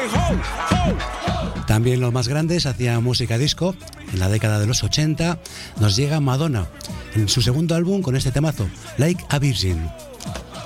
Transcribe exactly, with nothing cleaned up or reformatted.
También los más grandes hacían música disco. En la década de los ochenta nos llega Madonna en su segundo álbum con este temazo, Like a Virgin.